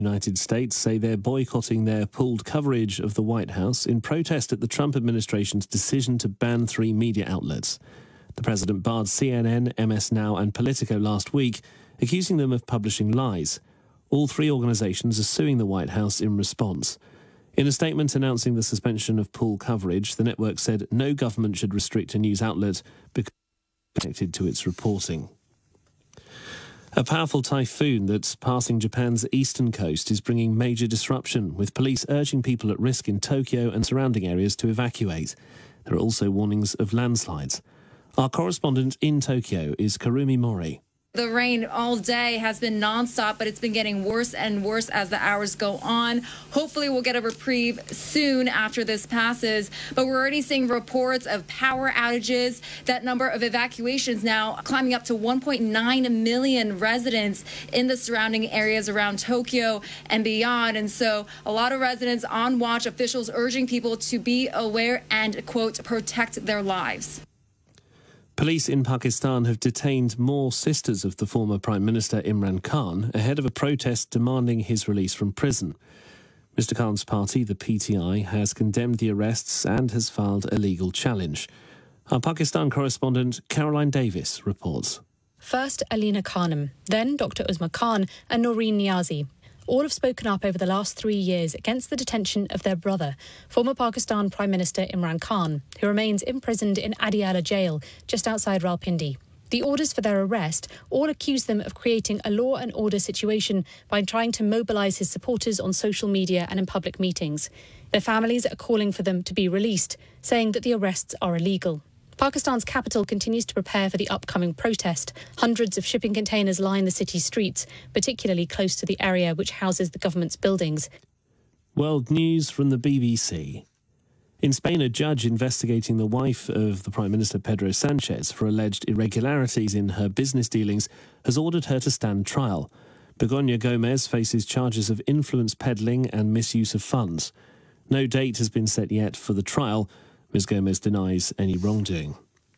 United States say they're boycotting their pooled coverage of the White House in protest at the Trump administration's decision to ban 3 media outlets. The president barred CNN, MS Now and Politico last week, accusing them of publishing lies. All 3 organizations are suing the White House in response. In a statement announcing the suspension of pool coverage, the network said no government should restrict a news outlet because it's connected to its reporting. A powerful typhoon that's passing Japan's eastern coast is bringing major disruption, with police urging people at risk in Tokyo and surrounding areas to evacuate. There are also warnings of landslides. Our correspondent in Tokyo is Karumi Mori. The rain all day has been nonstop, but it's been getting worse and worse as the hours go on. Hopefully we'll get a reprieve soon after this passes, but we're already seeing reports of power outages. That number of evacuations now climbing up to 1.9 million residents in the surrounding areas around Tokyo and beyond. And so a lot of residents on watch, officials urging people to be aware and, quote, protect their lives. Police in Pakistan have detained more sisters of the former Prime Minister Imran Khan ahead of a protest demanding his release from prison. Mr. Khan's party, the PTI, has condemned the arrests and has filed a legal challenge. Our Pakistan correspondent Caroline Davis reports. First, Alina Khanum, then Dr. Uzma Khan and Noreen Niazi. All have spoken up over the last 3 years against the detention of their brother, former Pakistan Prime Minister Imran Khan, who remains imprisoned in Adiala jail just outside Rawalpindi. The orders for their arrest all accuse them of creating a law and order situation by trying to mobilise his supporters on social media and in public meetings. Their families are calling for them to be released, saying that the arrests are illegal. Pakistan's capital continues to prepare for the upcoming protest. Hundreds of shipping containers line the city's streets, particularly close to the area which houses the government's buildings. World news from the BBC. In Spain, a judge investigating the wife of the Prime Minister Pedro Sanchez for alleged irregularities in her business dealings has ordered her to stand trial. Begoña Gómez faces charges of influence peddling and misuse of funds. No date has been set yet for the trial. Ms. Gómez denies any wrongdoing.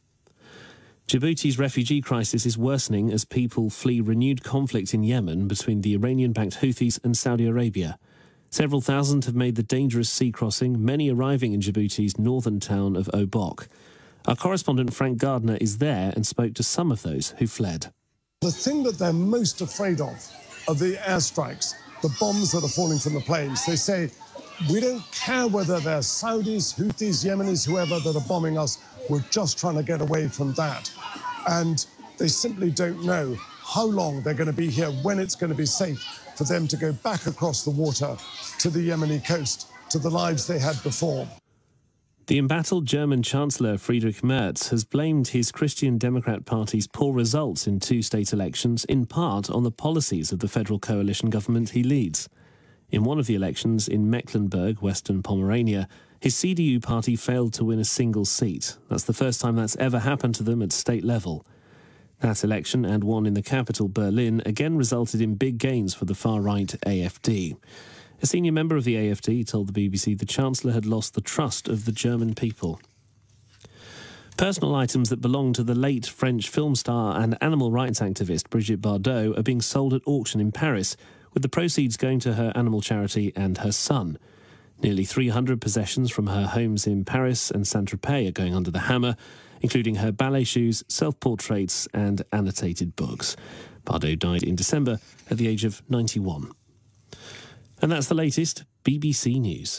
Djibouti's refugee crisis is worsening as people flee renewed conflict in Yemen between the Iranian-backed Houthis and Saudi Arabia. Several thousand have made the dangerous sea crossing, many arriving in Djibouti's northern town of Obok. Our correspondent Frank Gardner is there and spoke to some of those who fled. The thing that they're most afraid of are the airstrikes, the bombs that are falling from the planes. They say, we don't care whether they're Saudis, Houthis, Yemenis, whoever that are bombing us. We're just trying to get away from that. And they simply don't know how long they're going to be here, when it's going to be safe for them to go back across the water to the Yemeni coast, to the lives they had before. The embattled German Chancellor Friedrich Merz has blamed his Christian Democrat Party's poor results in 2 state elections in part on the policies of the federal coalition government he leads. In one of the elections in Mecklenburg, Western Pomerania, his CDU party failed to win a single seat. That's the first time that's ever happened to them at state level. That election and one in the capital, Berlin, again resulted in big gains for the far-right AfD. A senior member of the AfD told the BBC the Chancellor had lost the trust of the German people. Personal items that belong to the late French film star and animal rights activist Brigitte Bardot are being sold at auction in Paris, with the proceeds going to her animal charity and her son. Nearly 300 possessions from her homes in Paris and Saint-Tropez are going under the hammer, including her ballet shoes, self-portraits and annotated books. Bardot died in December at the age of 91. And that's the latest BBC News.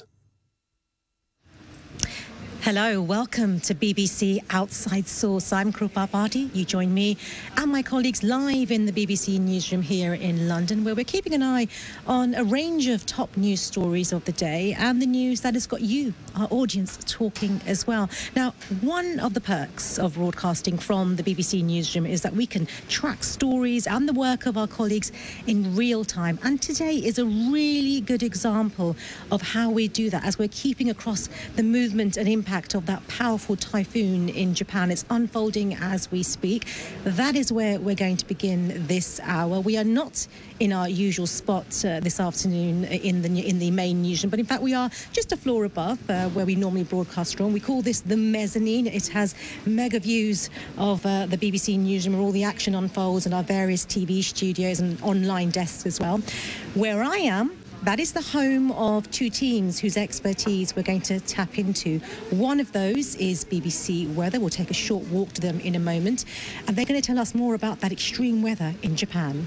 Hello, welcome to BBC Outside Source. I'm Krupa Bhatti. You join me and my colleagues live in the BBC newsroom here in London, where we're keeping an eye on a range of top news stories of the day and the news that has got you, our audience, talking as well. Now, one of the perks of broadcasting from the BBC newsroom is that we can track stories and the work of our colleagues in real time. And today is a really good example of how we do that, as we're keeping across the movement and impact impact of that powerful typhoon in Japan. It's unfolding as we speak. That is where we're going to begin this hour. We are not in our usual spot this afternoon in the main newsroom, but in fact we are just a floor above where we normally broadcast from. We call this the mezzanine. It has mega views of the BBC newsroom where all the action unfolds, and our various TV studios and online desks as well. Where I am, that is the home of two teams whose expertise we're going to tap into. One of those is BBC Weather. We'll take a short walk to them in a moment, and they're going to tell us more about that extreme weather in Japan.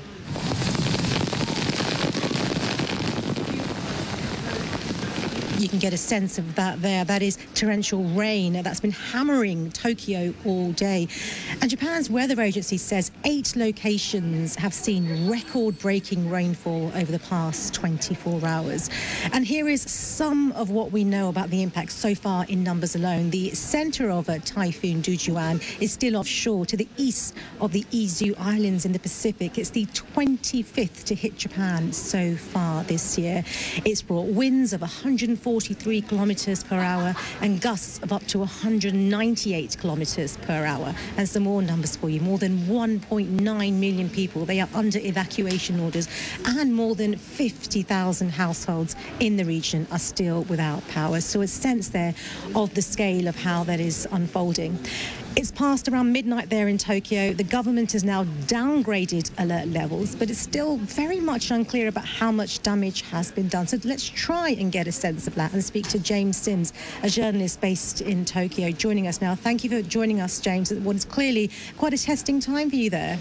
You can get a sense of that there. That is torrential rain that's been hammering Tokyo all day. And Japan's weather agency says 8 locations have seen record-breaking rainfall over the past 24 hours. And here is some of what we know about the impact so far in numbers alone. The center of a Typhoon Dujuan is still offshore to the east of the Izu Islands in the Pacific. It's the 25th to hit Japan so far this year. It's brought winds of 143 kilometers per hour and gusts of up to 198 kilometers per hour. And some more numbers for you. More than 1.9 million people, they are under evacuation orders, and more than 50,000 households in the region are still without power. So a sense there of the scale of how that is unfolding. It's past around midnight there in Tokyo. The government has now downgraded alert levels, but it's still very much unclear about how much damage has been done. So let's try and get a sense of that and speak to James Sims, a journalist based in Tokyo, joining us now. Thank you for joining us, James, at what is clearly quite a testing time for you there.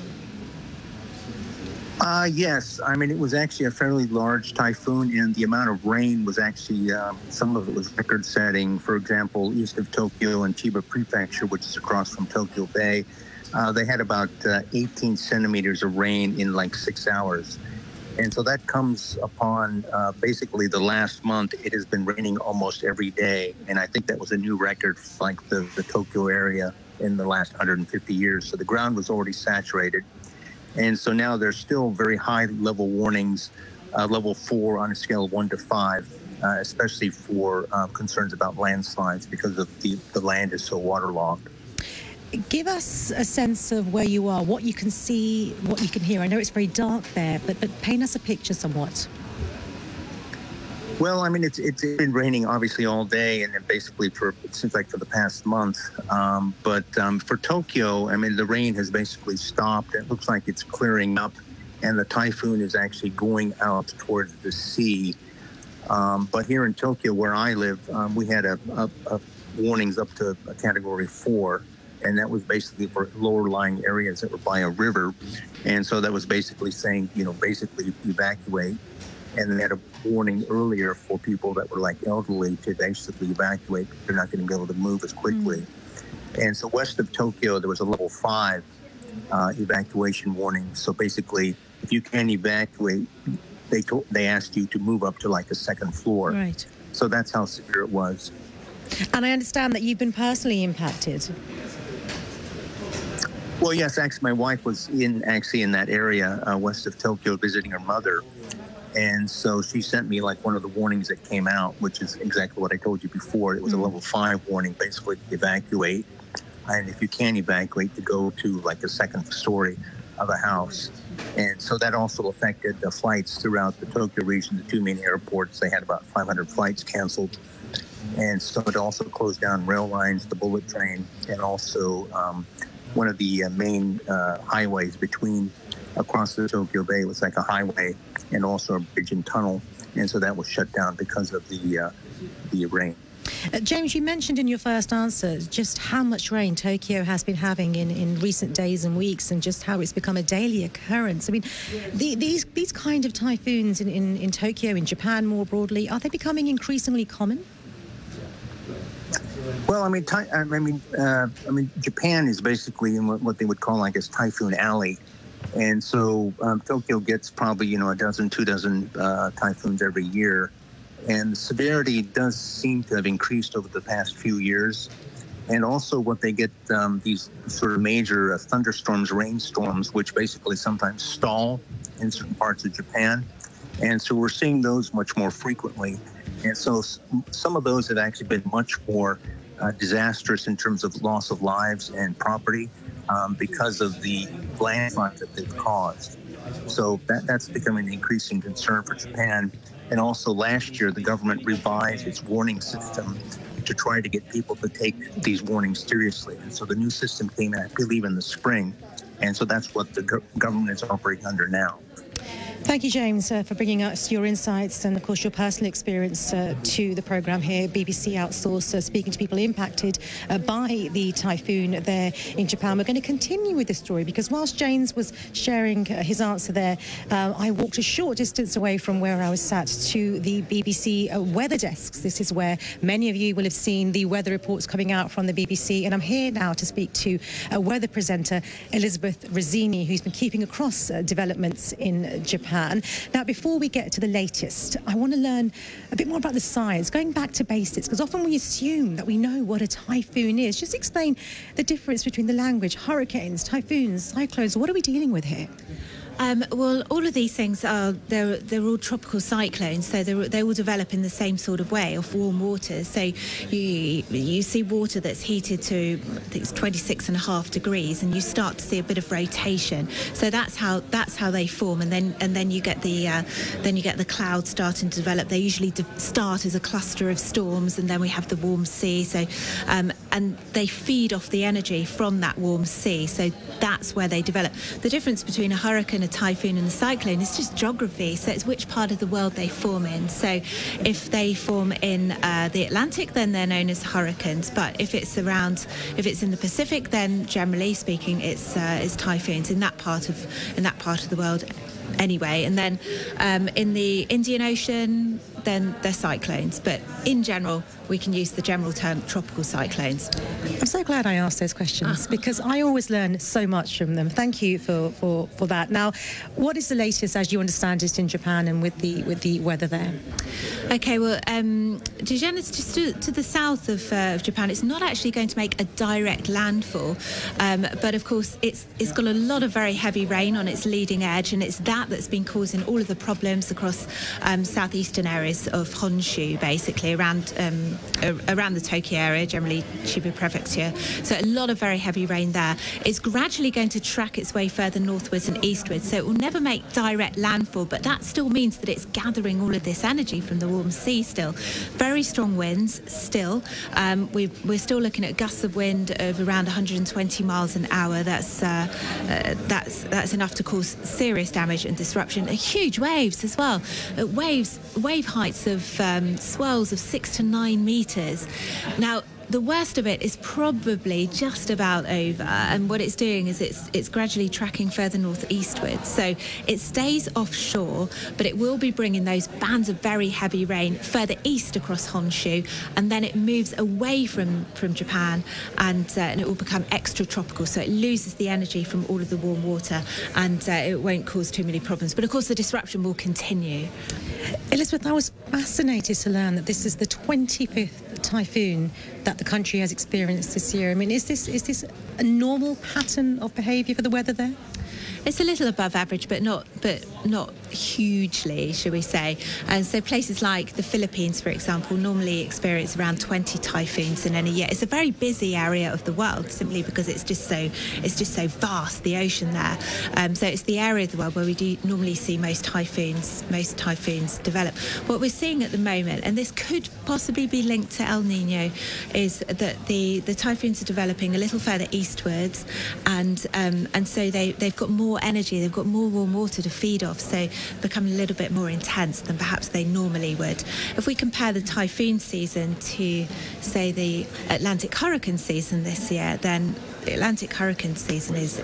Yes, I mean, it was actually a fairly large typhoon, and the amount of rain was actually, some of it was record-setting. For example, east of Tokyo in Chiba Prefecture, which is across from Tokyo Bay, they had about 18 centimeters of rain in like 6 hours. And so that comes upon basically the last month. It has been raining almost every day, and I think that was a new record for like the Tokyo area in the last 150 years. So the ground was already saturated. And so now there's still very high level warnings, level 4 on a scale of 1 to 5, especially for concerns about landslides because of the land is so waterlogged. Give us a sense of where you are, what you can see, what you can hear. I know it's very dark there, but paint us a picture somewhat. Well, I mean, it's been raining obviously all day, and basically it seems like for the past month. But for Tokyo, I mean, the rain has basically stopped. It looks like it's clearing up, and the typhoon is actually going out towards the sea. But here in Tokyo, where I live, we had a warnings up to a category 4, and that was basically for lower-lying areas that were by a river. And so that was basically saying, basically evacuate. And they had a warning earlier for people that were like elderly to basically evacuate. They're not going to be able to move as quickly. And so west of Tokyo, there was a level 5 evacuation warning. So basically, if you can't evacuate, they asked you to move up to like a second floor. Right. So that's how severe it was. And I understand that you've been personally impacted. Well, yes, actually, my wife was in that area west of Tokyo visiting her mother. And so she sent me like one of the warnings that came out, which is exactly what I told you before. It was a level 5 warning, basically to evacuate. And if you can't evacuate, to go to like a second story of a house. And so that also affected the flights throughout the Tokyo region, the 2 main airports. They had about 500 flights canceled. And so it also closed down rail lines, the bullet train, and also one of the main highways across the Tokyo Bay. It was like a highway and also a bridge and tunnel, and so that was shut down because of the rain. James, you mentioned in your first answer just how much rain Tokyo has been having in recent days and weeks, and just how it's become a daily occurrence. I mean, these kind of typhoons in Tokyo, in Japan more broadly, are they becoming increasingly common? Well, I mean, Japan is basically in what they would call, I guess, Typhoon Alley. And so Tokyo gets probably, a dozen, 2 dozen typhoons every year. And the severity does seem to have increased over the past few years. And also what they get, these sort of major thunderstorms, rainstorms, which basically sometimes stall in certain parts of Japan. And so we're seeing those much more frequently. And so some of those have actually been much more disastrous in terms of loss of lives and property because of the landslide that they've caused. So that's becoming an increasing concern for Japan. And also last year, the government revised its warning system to try to get people to take these warnings seriously. And so the new system came out, I believe, in the spring. And so that's what the government is operating under now. Thank you, James, for bringing us your insights and, of course, your personal experience to the programme here, BBC Outsource, speaking to people impacted by the typhoon there in Japan. We're going to continue with this story because whilst James was sharing his answer there, I walked a short distance away from where I was sat to the BBC weather desks. This is where many of you will have seen the weather reports coming out from the BBC. And I'm here now to speak to weather presenter Elizabeth Rizzini, who's been keeping across developments in Japan. Now, before we get to the latest, I want to learn a bit more about the science, going back to basics, because often we assume that we know what a typhoon is. Just explain the difference between the language, hurricanes, typhoons, cyclones. What are we dealing with here? Well, all of these things they're all tropical cyclones, so they all develop in the same sort of way, of warm waters. So you see water that's heated to, I think it's 26.5 degrees, and you start to see a bit of rotation. So that's how they form, and then you get the clouds starting to develop. They usually start as a cluster of storms, and then we have the warm sea. So and they feed off the energy from that warm sea. So that's where they develop. The difference between a hurricane, a typhoon and a cyclone is just geography. So it's which part of the world they form in. So if they form in the Atlantic, then they're known as hurricanes. But if it's in the Pacific, then generally speaking, it's typhoons in that part of the world. Anyway, and then in the Indian Ocean, then they're cyclones. But in general, we can use the general term tropical cyclones. I'm so glad I asked those questions because I always learn so much from them. Thank you for that. Now, what is the latest, as you understand it, in Japan and with the weather there? Okay, well, Dijon is just to the south of Japan. It's not actually going to make a direct landfall, but of course it's got a lot of very heavy rain on its leading edge, and it's that's been causing all of the problems across southeastern areas of Honshu, basically around the Tokyo area, generally Chiba Prefecture. So a lot of very heavy rain there. It's gradually going to track its way further northwards and eastwards, so it will never make direct landfall, but that still means that it's gathering all of this energy from the warm sea still. Very strong winds still. We're still looking at gusts of wind of around 120 miles an hour. That's enough to cause serious damage and disruption. Huge waves as well. Wave heights of swells of 6 to 9 meters. Now, the worst of it is probably just about over, and what it's doing is it's gradually tracking further northeastwards. So it stays offshore, but it will be bringing those bands of very heavy rain further east across Honshu, and then it moves away from Japan, and it will become extratropical. So it loses the energy from all of the warm water, and it won't cause too many problems. But of course, the disruption will continue. Elizabeth, I was fascinated to learn that this is the 25th typhoon that the country has experienced this year. I mean, is this a normal pattern of behaviour for the weather there? It's a little above average, but not hugely, shall we say. And so places like the Philippines, for example, normally experience around 20 typhoons in any year. It's a very busy area of the world, simply because it's just so vast, the ocean there. So it's the area of the world where we do normally see most typhoons develop. What we're seeing at the moment, and this could possibly be linked to El Nino, is that the typhoons are developing a little further eastwards, and so they've got more energy, they've got more warm water to feed off, so become a little bit more intense than perhaps they normally would. If we compare the typhoon season to, say, the Atlantic hurricane season this year, then the Atlantic hurricane season is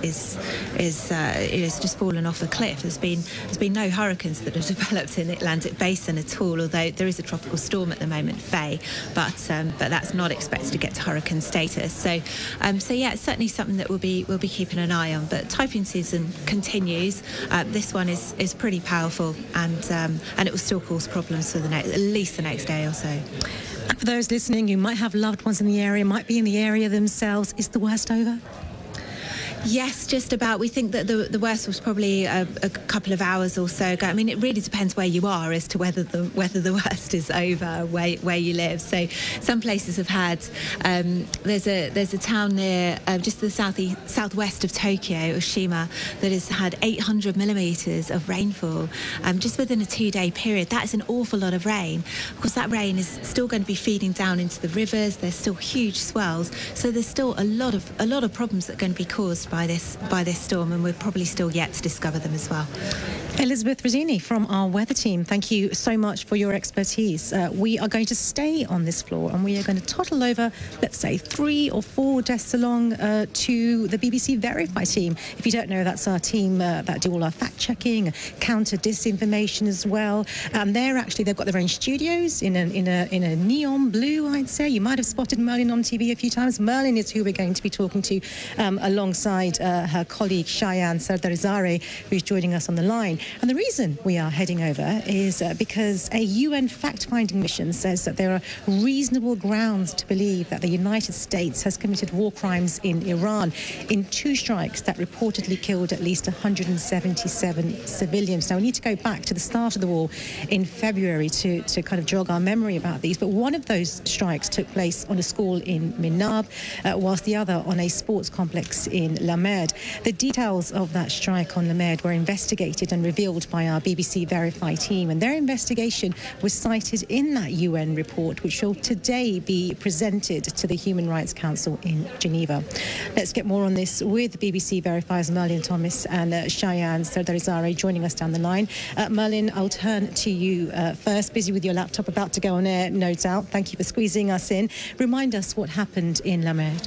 just fallen off a cliff. There's been no hurricanes that have developed in the Atlantic basin at all, although there is a tropical storm at the moment, Faye, but that's not expected to get to hurricane status. So yeah, it's certainly something that we'll be keeping an eye on. But typhoon season continues. This one is pretty powerful, and it will still cause problems for at least the next day or so. And for those listening who might have loved ones in the area, might be in the area themselves, is the worst over? Yes, just about. We think that the worst was probably a couple of hours or so ago. I mean, it really depends where you are as to whether the worst is over where you live. So some places have had. There's a town near just the southwest of Tokyo, Oshima, that has had 800 millimeters of rainfall just within a 2-day period. That is an awful lot of rain. Of course, that rain is still going to be feeding down into the rivers. There's still huge swells. So there's still a lot of problems that are going to be caused by this storm, and we're probably still yet to discover them as well. Elizabeth Rosini from our weather team, thank you so much for your expertise. We are going to stay on this floor and we are going to toddle over, let's say, 3 or 4 desks along to the BBC Verify team. If you don't know, that's our team that do all our fact-checking, counter disinformation as well. They've got their own studios in a neon blue, I'd say. You might have spotted Merlin on TV a few times. Merlin is who we're going to be talking to alongside her colleague Shayan Sardarizare, who's joining us on the line. And the reason we are heading over is because a UN fact-finding mission says that there are reasonable grounds to believe that the United States has committed war crimes in Iran in 2 strikes that reportedly killed at least 177 civilians. Now, we need to go back to the start of the war in February to kind of jog our memory about these. But one of those strikes took place on a school in Minab, whilst the other on a sports complex in La Merde. The details of that strike on La Merde were investigated and revealed by our BBC Verify team, and their investigation was cited in that UN report, which will today be presented to the Human Rights Council in Geneva. Let's get more on this with BBC Verify's Merlin Thomas and Shayan Sardarizare joining us down the line. Merlin, I'll turn to you first. Busy with your laptop, about to go on air, no doubt. Thank you for squeezing us in. Remind us what happened in La Merde.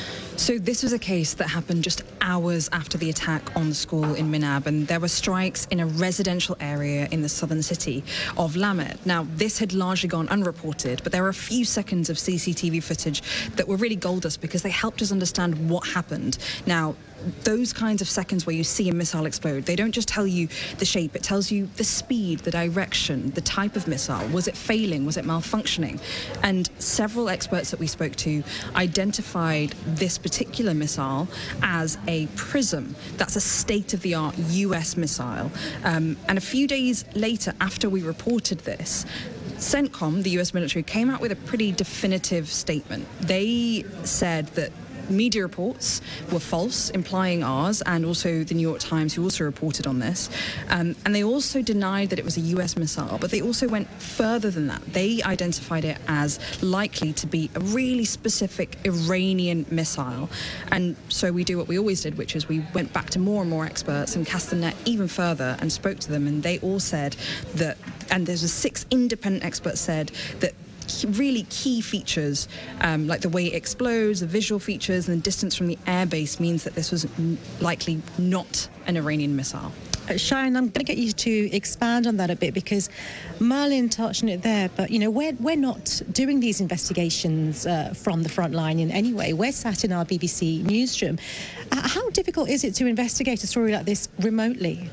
So this was a case that happened just hours after the attack on the school in Minab, and there were strikes in a residential area in the southern city of La Merde. Now, this had largely gone unreported, but there were a few seconds of CCTV footage that were really gold dust because they helped us understand what happened. Now, those kinds of seconds where you see a missile explode, they don't just tell you the shape, it tells you the speed, the direction, the type of missile. Was it failing? Was it malfunctioning? And several experts that we spoke to identified this particular missile as a PrISM. That's a state-of-the-art US missile. And a few days later, after we reported this, CENTCOM, the US military, came out with a pretty definitive statement. They said that media reports were false, implying ours, and also the New York Times, who also reported on this. And they also denied that it was a US missile, but they also went further than that. They identified it as likely to be a really specific Iranian missile. And so we do what we always did, which is we went back to more and more experts and cast the net even further and spoke to them, and they all said that, and there's 6 independent experts said that really key features, like the way it explodes, the visual features, and the distance from the airbase means that this was likely not an Iranian missile. Shayan, I'm going to get you to expand on that a bit, because Merlin touched on it there, but, you know, we're not doing these investigations from the front line in any way. We're sat in our BBC newsroom. How difficult is it to investigate a story like this remotely?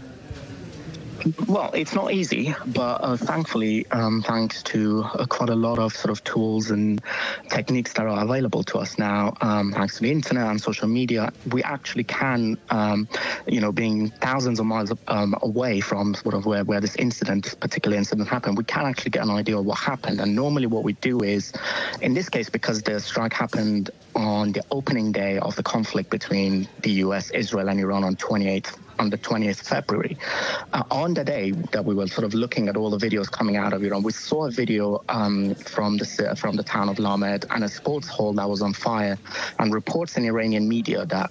Well, it's not easy, but thankfully, thanks to quite a lot of sort of tools and techniques that are available to us now, thanks to the internet and social media, we actually can, being thousands of miles away from sort of where this particular incident happened, we can actually get an idea of what happened. And normally what we do is, in this case, because the strike happened on the opening day of the conflict between the US, Israel, and Iran on the 20th February. On the day that we were sort of looking at all the videos coming out of Iran, we saw a video from the town of La Merde and a sports hall that was on fire, and reports in Iranian media that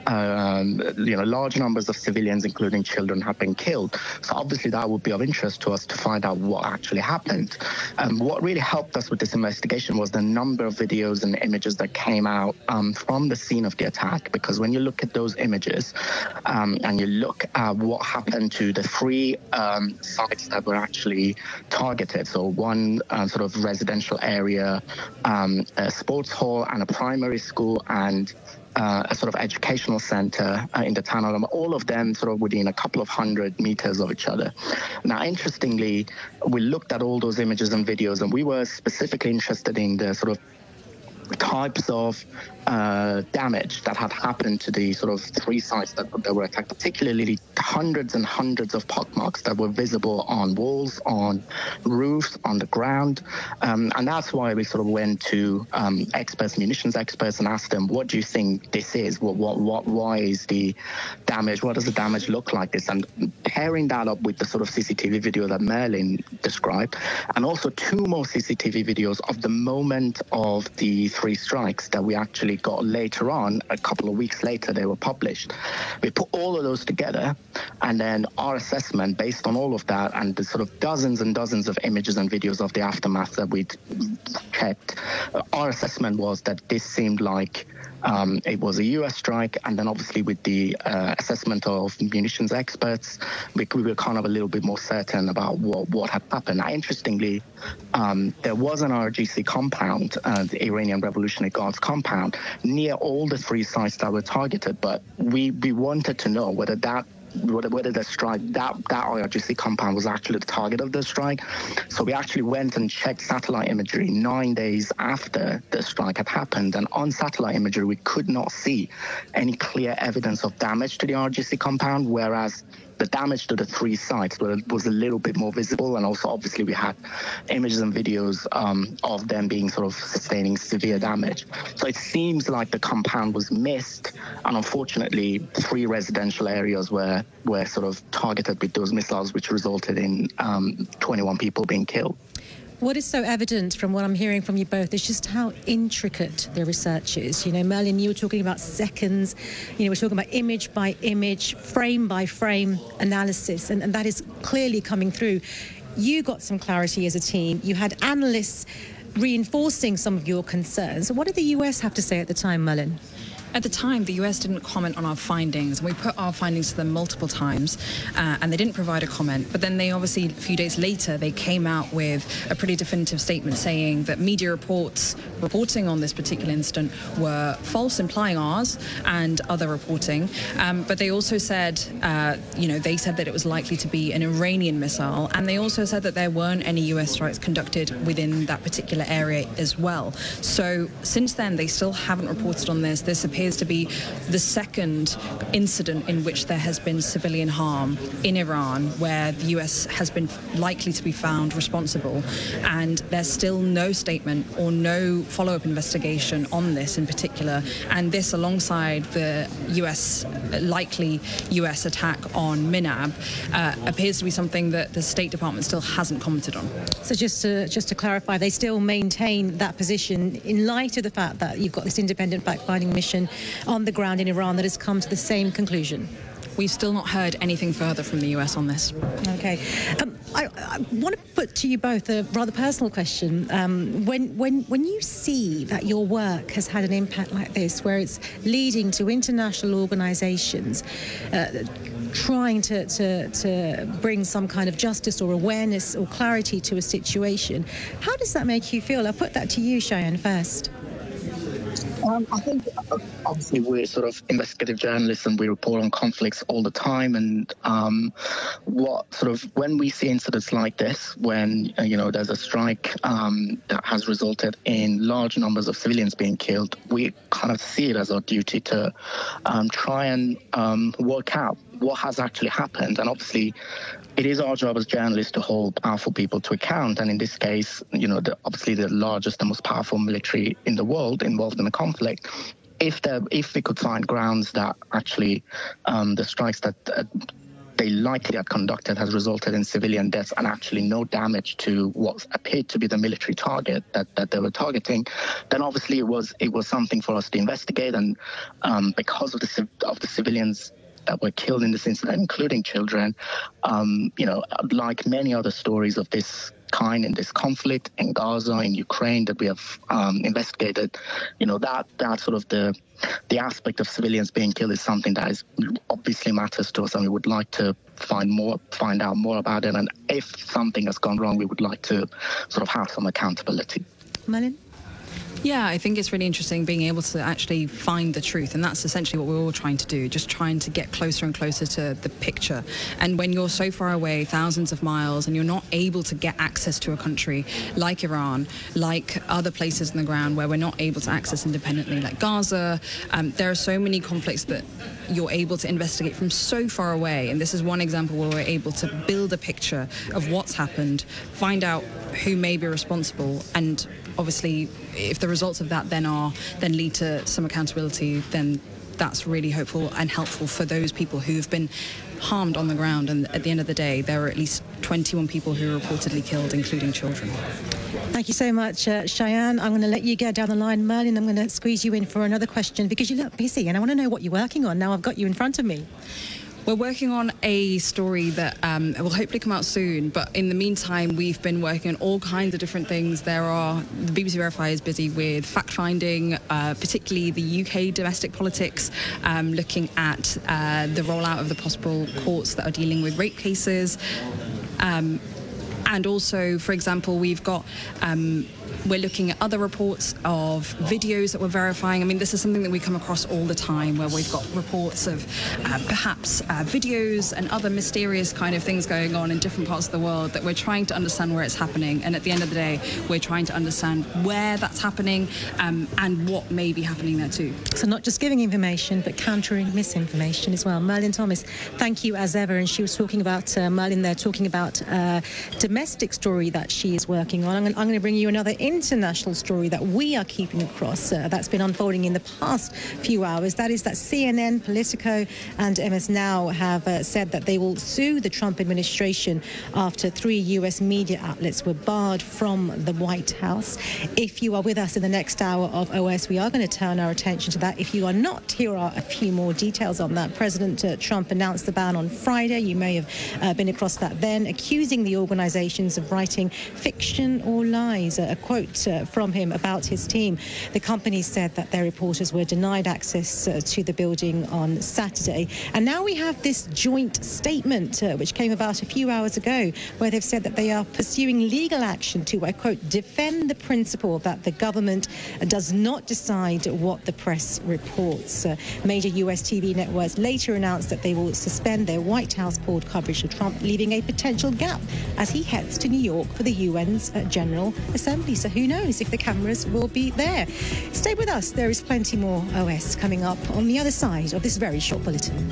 large numbers of civilians, including children, have been killed. So obviously that would be of interest to us to find out what actually happened. What really helped us with this investigation was the number of videos and images that came out from the scene of the attack, because when you look at those images and you look at what happened to the 3 sites that were actually targeted, so one sort of residential area, a sports hall and a primary school, and a sort of educational center in the town of all of them sort of within a couple of 100 meters of each other. Now, interestingly, we looked at all those images and videos, and we were specifically interested in the sort of types of damage that had happened to the sort of 3 sites that were attacked, particularly hundreds and hundreds of pockmarks that were visible on walls, on roofs, on the ground. And that's why we sort of went to experts, munitions experts, and asked them, what do you think this is? Why is the damage? What does the damage look like this? And pairing that up with the sort of CCTV video that Merlin described, and also 2 more CCTV videos of the moment of the 3 strikes that we actually got later on, a couple of weeks later, they were published. We put all of those together, and then our assessment based on all of that and the sort of dozens and dozens of images and videos of the aftermath that we'd checked, our assessment was that this seemed like it was a US strike, and then obviously with the assessment of munitions experts, we were kind of a little bit more certain about what had happened. Now, interestingly, there was an RGC compound, the Iranian Revolutionary Guards compound, near all the 3 sites that were targeted, but we wanted to know whether the strike, that IRGC compound was actually the target of the strike. So we actually went and checked satellite imagery 9 days after the strike had happened. And on satellite imagery, we could not see any clear evidence of damage to the IRGC compound, whereas the damage to the 3 sites was a little bit more visible. And also, obviously, we had images and videos of them being sort of sustaining severe damage. So it seems like the compound was missed. And unfortunately, 3 residential areas were sort of targeted with those missiles, which resulted in 21 people being killed. What is so evident from what I'm hearing from you both is just how intricate the research is. You know, Merlin, you were talking about seconds. You know, we're talking about image by image, frame by frame analysis, and that is clearly coming through. You got some clarity as a team. You had analysts reinforcing some of your concerns. What did the US have to say at the time, Merlin? At the time, the US didn't comment on our findings. We put our findings to them multiple times, and they didn't provide a comment. But then they obviously, a few days later, they came out with a pretty definitive statement saying that media reporting on this particular incident were false, implying ours and other reporting. But they also said, they said that it was likely to be an Iranian missile, and they also said that there weren't any US strikes conducted within that particular area as well. So since then, they still haven't reported on this. This appears to be the second incident in which there has been civilian harm in Iran, where the US has been likely to be found responsible, and there's still no statement or no follow-up investigation on this in particular. And this, alongside the likely US attack on Minab, appears to be something that the State Department still hasn't commented on. So just to clarify, they still maintain that position in light of the fact that you've got this independent fact-finding mission on the ground in Iran that has come to the same conclusion? We've still not heard anything further from the US on this. Okay. I want to put to you both a rather personal question. When you see that your work has had an impact like this, where it's leading to international organizations trying to bring some kind of justice or awareness or clarity to a situation, how does that make you feel? I'll put that to you, Cheyenne, first. I think obviously we're sort of investigative journalists and we report on conflicts all the time. And when we see incidents like this, when there's a strike that has resulted in large numbers of civilians being killed, we kind of see it as our duty to try and work out what has actually happened. And obviously, it is our job as journalists to hold powerful people to account. And in this case, obviously the largest and most powerful military in the world involved in the conflict. If we could find grounds that actually the strikes that they likely had conducted has resulted in civilian deaths and actually no damage to what appeared to be the military target that they were targeting, then obviously it was something for us to investigate. And because of the civilians that were killed in this incident, including children, like many other stories of this kind in this conflict in Gaza, in Ukraine that we have investigated, that sort of the aspect of civilians being killed is something that obviously matters to us, and we would like to find out more about it. And if something has gone wrong, we would like to sort of have some accountability. Merlin? Yeah, I think it's really interesting being able to actually find the truth, and that's essentially what we're all trying to do, just trying to get closer and closer to the picture. And when you're so far away, thousands of miles, and you're not able to get access to a country like Iran, like other places on the ground where we're not able to access independently, like Gaza, there are so many conflicts that you're able to investigate from so far away. And this is one example where we're able to build a picture of what's happened, find out who may be responsible, and obviously if the results of that then lead to some accountability, then that's really hopeful and helpful for those people who've been harmed on the ground. And at the end of the day, there were at least 21 people who were reportedly killed, including children. Thank you so much, Cheyenne. I'm going to let you get down the line. Merlin, I'm going to squeeze you in for another question because you look busy and I want to know what you're working on. Now I've got you in front of me. We're working on a story that will hopefully come out soon, but in the meantime, we've been working on all kinds of different things. The BBC Verify is busy with fact-finding, particularly the UK domestic politics, looking at the rollout of the possible courts that are dealing with rape cases. And also, for example, we're looking at other reports of videos that we're verifying. I mean, this is something that we come across all the time, where we've got reports of perhaps videos and other mysterious kind of things going on in different parts of the world that we're trying to understand where it's happening. And at the end of the day, we're trying to understand where that's happening and what may be happening there too. So not just giving information, but countering misinformation as well. Merlin Thomas, thank you as ever. And she was talking about, Merlin there, talking about domestic story that she is working on. I'm going to bring you another international story that we are keeping across that's been unfolding in the past few hours. That is that CNN, Politico and MS Now have said that they will sue the Trump administration after 3 U.S. media outlets were barred from the White House. If you are with us in the next hour of OS, we are going to turn our attention to that. If you are not, here are a few more details on that. President Trump announced the ban on Friday. You may have been across that then, accusing the organizations of writing fiction or lies. A quote from him about his team. The company said that their reporters were denied access to the building on Saturday. And now we have this joint statement which came about a few hours ago, where they've said that they are pursuing legal action to, I quote, defend the principle that the government does not decide what the press reports. Major US TV networks later announced that they will suspend their White House board coverage of Trump, leaving a potential gap as he heads to New York for the UN's General Assembly. So who knows if the cameras will be there. Stay with us. There is plenty more OS coming up on the other side of this very short bulletin.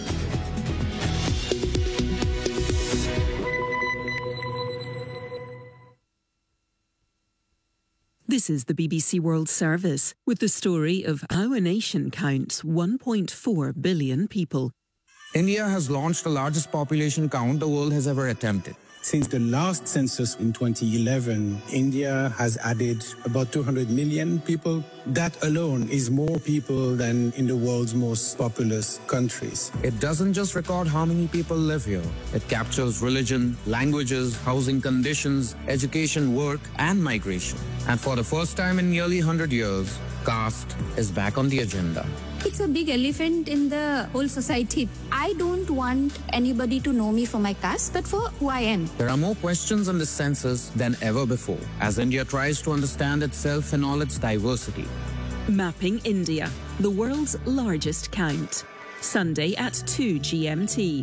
This is the BBC World Service with the story of how a nation counts 1.4 billion people. India has launched the largest population count the world has ever attempted. Since the last census in 2011, India has added about 200 million people. That alone is more people than in the world's most populous countries. It doesn't just record how many people live here. It captures religion, languages, housing conditions, education, work, and migration. And for the first time in nearly 100 years, caste is back on the agenda. It's a big elephant in the whole society. I don't want anybody to know me for my caste, but for who I am. There are more questions on the census than ever before, as India tries to understand itself and all its diversity. Mapping India, the world's largest count. Sunday at 2 GMT.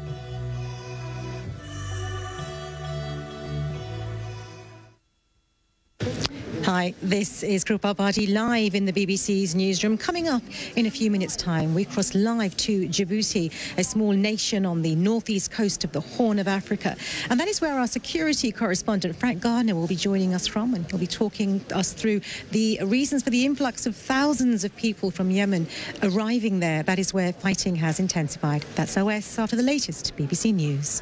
Hi, this is Krupa Bhatti live in the BBC's newsroom. Coming up in a few minutes' time, we cross live to Djibouti, a small nation on the northeast coast of the Horn of Africa. And that is where our security correspondent, Frank Gardner, will be joining us from. And he'll be talking us through the reasons for the influx of thousands of people from Yemen arriving there. That is where fighting has intensified. That's OS after the latest BBC News.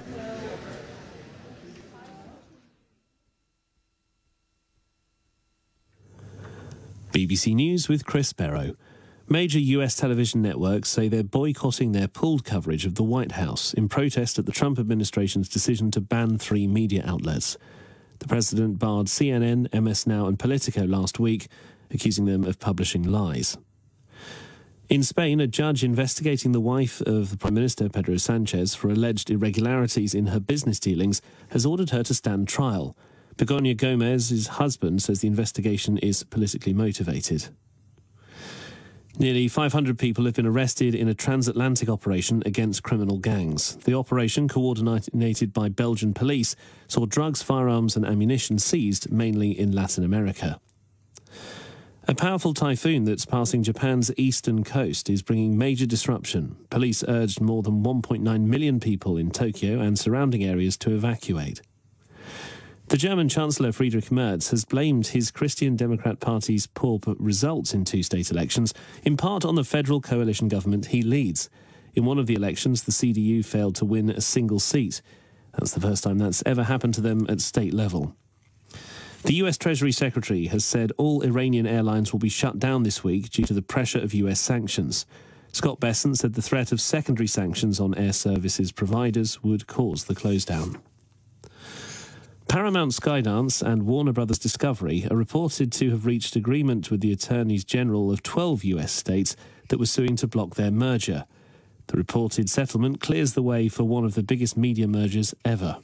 BBC News with Chris Barrow. Major US television networks say they're boycotting their pooled coverage of the White House in protest at the Trump administration's decision to ban 3 media outlets. The president barred CNN, MS Now and Politico last week, accusing them of publishing lies. In Spain, a judge investigating the wife of the Prime Minister, Pedro Sanchez, for alleged irregularities in her business dealings has ordered her to stand trial. Begonia Gomez's husband says the investigation is politically motivated. Nearly 500 people have been arrested in a transatlantic operation against criminal gangs. The operation, coordinated by Belgian police, saw drugs, firearms and ammunition seized, mainly in Latin America. A powerful typhoon that's passing Japan's eastern coast is bringing major disruption. Police urged more than 1.9 million people in Tokyo and surrounding areas to evacuate. The German Chancellor Friedrich Merz has blamed his Christian Democrat Party's poor results in two state elections, in part on the federal coalition government he leads. In one of the elections, the CDU failed to win a single seat. That's the first time that's ever happened to them at state level. The US Treasury Secretary has said all Iranian airlines will be shut down this week due to the pressure of US sanctions. Scott Bessent said the threat of secondary sanctions on air services providers would cause the close down. Paramount Skydance and Warner Brothers Discovery are reported to have reached agreement with the attorneys general of 12 US states that were suing to block their merger. The reported settlement clears the way for one of the biggest media mergers ever.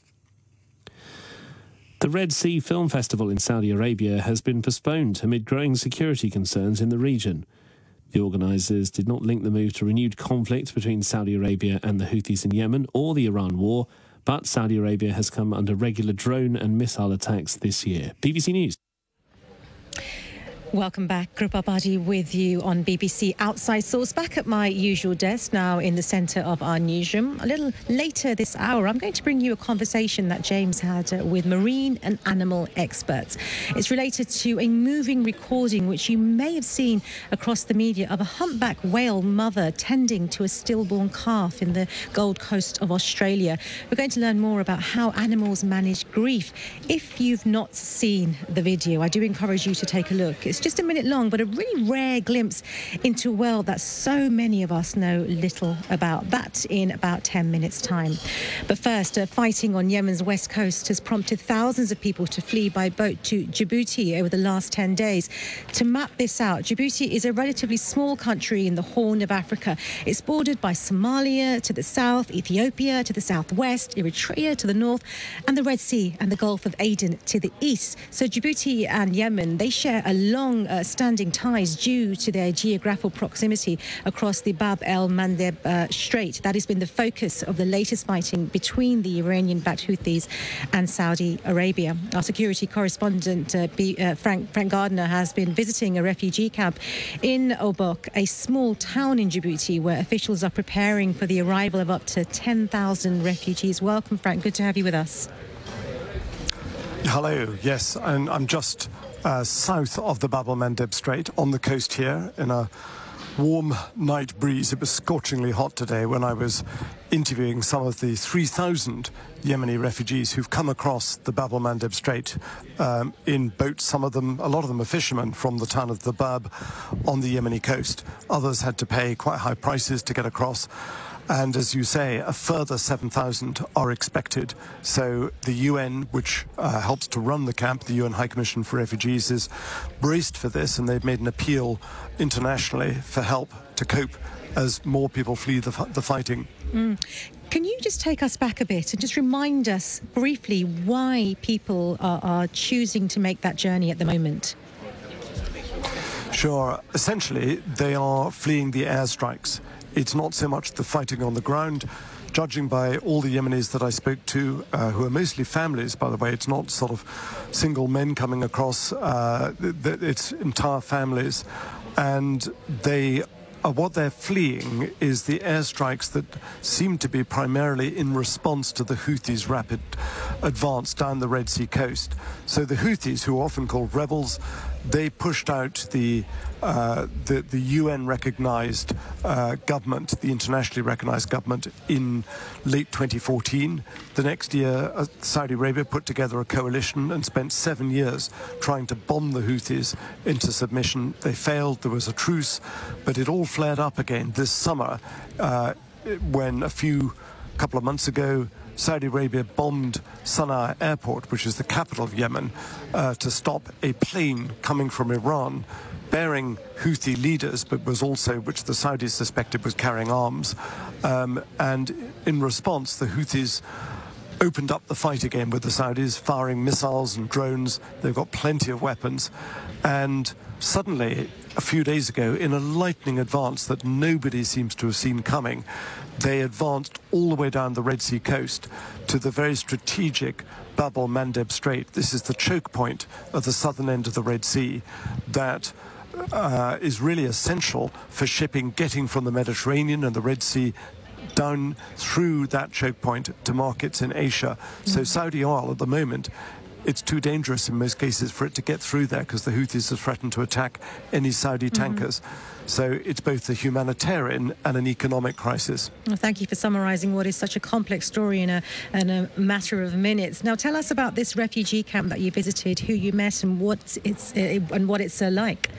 The Red Sea Film Festival in Saudi Arabia has been postponed amid growing security concerns in the region. The organisers did not link the move to renewed conflict between Saudi Arabia and the Houthis in Yemen or the Iran war, but Saudi Arabia has come under regular drone and missile attacks this year. BBC News. Welcome back. Krupa Bhatti with you on BBC Outside Source, back at my usual desk now in the centre of our newsroom. A little later this hour, I'm going to bring you a conversation that James had with marine and animal experts. It's related to a moving recording which you may have seen across the media of a humpback whale mother tending to a stillborn calf in the Gold Coast of Australia. We're going to learn more about how animals manage grief. If you've not seen the video, I do encourage you to take a look. It's just a minute long, but a really rare glimpse into a world that so many of us know little about. That in about 10 minutes' time. But first, fighting on Yemen's west coast has prompted thousands of people to flee by boat to Djibouti over the last 10 days. To map this out, Djibouti is a relatively small country in the Horn of Africa. It's bordered by Somalia to the south, Ethiopia to the southwest, Eritrea to the north, and the Red Sea and the Gulf of Aden to the east. So Djibouti and Yemen, they share a long-standing ties due to their geographical proximity across the Bab el-Mandeb Strait. That has been the focus of the latest fighting between the Iranian-backed Houthis and Saudi Arabia. Our security correspondent, Frank Gardner, has been visiting a refugee camp in Obok, a small town in Djibouti, where officials are preparing for the arrival of up to 10,000 refugees. Welcome, Frank. Good to have you with us. Hello. Yes, and I'm just south of the Bab el-Mandeb Strait on the coast here in a warm night breeze. It was scorchingly hot today when I was interviewing some of the 3,000 Yemeni refugees who've come across the Bab el-Mandeb Strait in boats. A lot of them are fishermen from the town of the Bab on the Yemeni coast. Others had to pay quite high prices to get across. And as you say, a further 7,000 are expected. So the UN, which helps to run the camp, the UN High Commission for Refugees, is braced for this, and they've made an appeal internationally for help to cope as more people flee the fighting. Can you just take us back a bit and just remind us briefly why people are choosing to make that journey at the moment? Sure. Essentially, they are fleeing the airstrikes. It's not so much the fighting on the ground. Judging by all the Yemenis that I spoke to, who are mostly families, by the way, it's not sort of single men coming across, it's entire families. And what they're fleeing is the airstrikes that seem to be primarily in response to the Houthis' rapid advance down the Red Sea coast. So the Houthis, who are often called rebels, they pushed out the UN-recognized government, the internationally recognized government, in late 2014. The next year, Saudi Arabia put together a coalition and spent 7 years trying to bomb the Houthis into submission. They failed. There was a truce, but it all flared up again this summer when a couple of months ago, Saudi Arabia bombed Sana'a airport, which is the capital of Yemen, to stop a plane coming from Iran bearing Houthi leaders, but was also, which the Saudis suspected was carrying arms. And in response, the Houthis opened up the fight again with the Saudis, firing missiles and drones. They've got plenty of weapons. And suddenly, a few days ago, in a lightning advance that nobody seems to have seen coming, they advanced all the way down the Red Sea coast to the very strategic Bab el-Mandeb Strait. This is the choke point at the southern end of the Red Sea that is really essential for shipping getting from the Mediterranean and the Red Sea down through that choke point to markets in Asia. So Saudi oil at the moment, it's too dangerous in most cases for it to get through there because the Houthis have threatened to attack any Saudi tankers. So it's both a humanitarian and an economic crisis. Well, thank you for summarising what is such a complex story in a matter of minutes. Now, tell us about this refugee camp that you visited, who you met, and what it's like.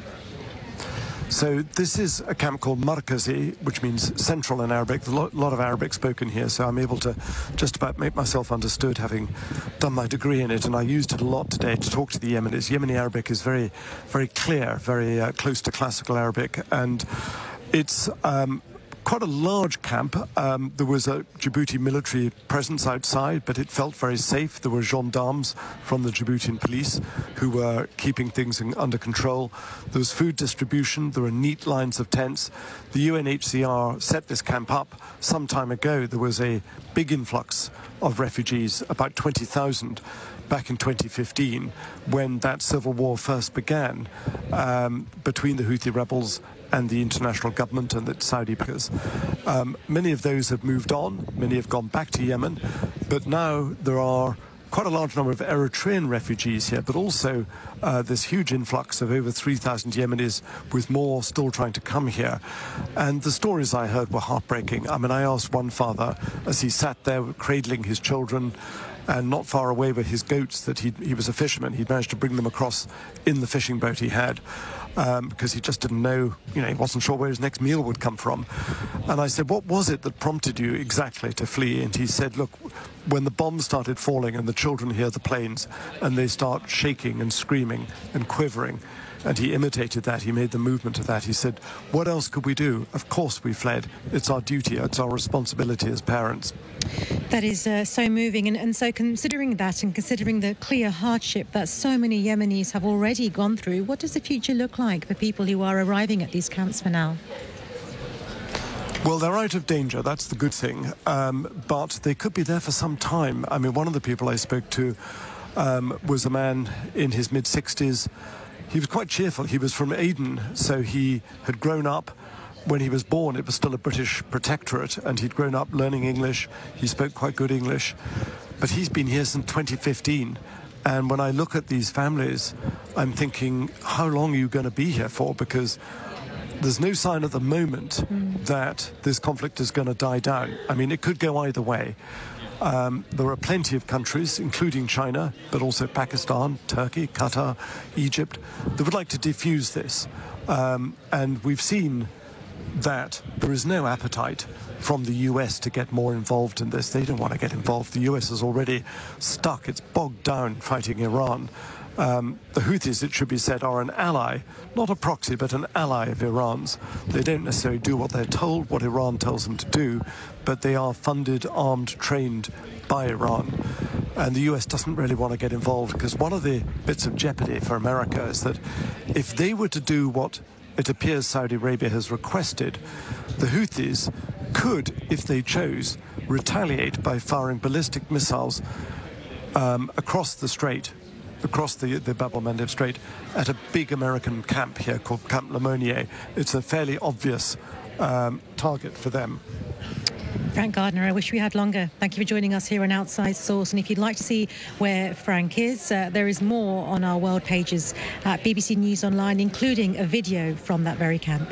So this is a camp called Markazi, which means central in Arabic. There's a lot of Arabic spoken here, so I'm able to just about make myself understood, having done my degree in it, and I used it a lot today to talk to the Yemenis. Yemeni Arabic is very, very clear, very close to classical Arabic, and it's quite a large camp. There was a Djibouti military presence outside, but it felt very safe. There were gendarmes from the Djiboutian police who were keeping things under control. There was food distribution. There were neat lines of tents. The UNHCR set this camp up some time ago. There was a big influx of refugees, about 20,000, back in 2015, when that civil war first began between the Houthi rebels and the international government and the Saudi backers. Many of those have moved on, many have gone back to Yemen, but now there are quite a large number of Eritrean refugees here, but also this huge influx of over 3,000 Yemenis, with more still trying to come here. And the stories I heard were heartbreaking. I mean, I asked one father, as he sat there cradling his children, and not far away were his goats, that he was a fisherman. He'd managed to bring them across in the fishing boat he had, because he just didn't know, he wasn't sure where his next meal would come from. And I said, what was it that prompted you exactly to flee? And he said, look, when the bombs started falling and the children hear the planes and they start shaking and screaming and quivering, and he imitated that, he made the movement of that. He said, what else could we do? Of course we fled. It's our duty, it's our responsibility as parents. That is so moving. And so considering that and considering the clear hardship that so many Yemenis have already gone through, what does the future look like for people who are arriving at these camps for now? Well, they're out of danger, that's the good thing, but they could be there for some time. I mean, one of the people I spoke to was a man in his mid-60s. He was quite cheerful. He was from Aden, so he had grown up. When he was born, it was still a British protectorate, and he'd grown up learning English. He spoke quite good English, but he's been here since 2015. And when I look at these families, I'm thinking, how long are you going to be here for? Because there's no sign at the moment that this conflict is going to die down. I mean, it could go either way. There are plenty of countries, including China, but also Pakistan, Turkey, Qatar, Egypt, that would like to defuse this. And we've seen that there is no appetite from the US to get more involved in this. They don't want to get involved. The US is already stuck. It's bogged down fighting Iran. The Houthis, it should be said, are an ally, not a proxy, but an ally of Iran's. They don't necessarily do what they're told, what Iran tells them to do, but they are funded, armed, trained by Iran. And the US doesn't really want to get involved, because one of the bits of jeopardy for America is that if they were to do what it appears Saudi Arabia has requested, the Houthis could, if they chose, retaliate by firing ballistic missiles across the strait, across the Bab el-Mandeb Strait, at a big American camp here called Camp Lemonnier. It's a fairly obvious target for them. Frank Gardner, I wish we had longer. Thank you for joining us here on Outside Source. And if you'd like to see where Frank is, there is more on our world pages at BBC News Online, including a video from that very camp.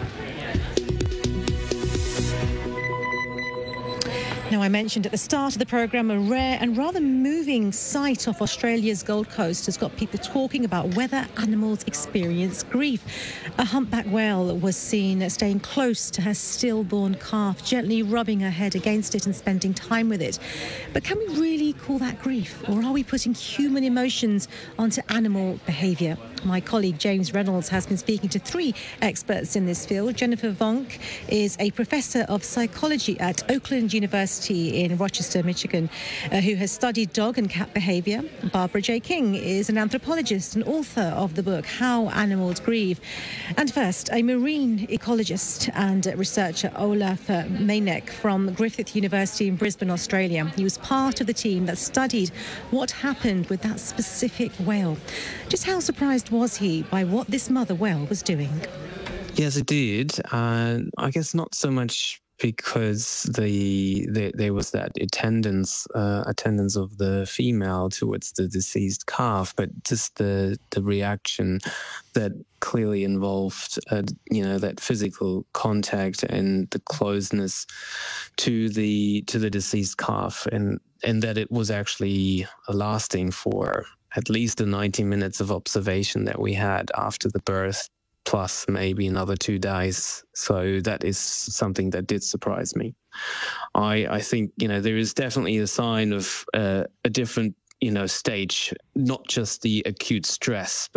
Now, I mentioned at the start of the programme a rare and rather moving sight off Australia's Gold Coast has got people talking about whether animals experience grief. A humpback whale was seen staying close to her stillborn calf, gently rubbing her head against it and spending time with it. But can we really call that grief? Or are we putting human emotions onto animal behaviour? My colleague James Reynolds has been speaking to 3 experts in this field. Jennifer Vonk is a professor of psychology at Oakland University in Rochester, Michigan, who has studied dog and cat behaviour. Barbara J. King is an anthropologist and author of the book How Animals Grieve. And first, a marine ecologist and researcher, Olaf Meynek from Griffith University in Brisbane, Australia. He was part of the team that studied what happened with that specific whale. Just how surprised was he by what this mother whale was doing? Yes, it did. I guess not so much because there was that attendance of the female towards the deceased calf, but just the reaction that clearly involved, that physical contact and the closeness to the deceased calf, and that it was actually lasting for at least the 90 minutes of observation that we had after the birth, plus maybe another 2 days. So that is something that did surprise me. I think, there is definitely a sign of a different, stage, not just the acute stress,